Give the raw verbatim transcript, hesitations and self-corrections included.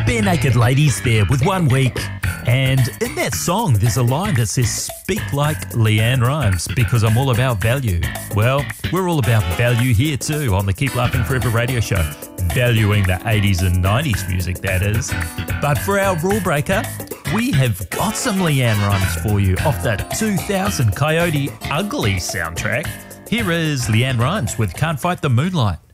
Bare Naked Ladies there with One Week. And in that song, there's a line that says, "Speak like Leanne Rimes, because I'm all about value." Well, we're all about value here too on the Keep Laughing Forever radio show. Valuing the eighties and nineties music, that is. But for our rule breaker, we have got some Leanne Rimes for you off the two thousand Coyote Ugly soundtrack. Here is Leanne Rimes with Can't Fight the Moonlight.